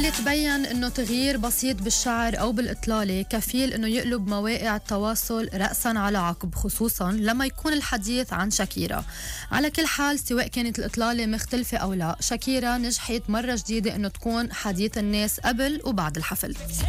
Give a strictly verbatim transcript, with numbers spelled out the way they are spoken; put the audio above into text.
واللي تبين انه تغيير بسيط بالشعر او بالاطلاله كفيل انه يقلب مواقع التواصل رأسا على عقب، خصوصا لما يكون الحديث عن شاكيرا. على كل حال سواء كانت الاطلاله مختلفه او لا، شاكيرا نجحت مره جديده انه تكون حديث الناس قبل وبعد الحفل.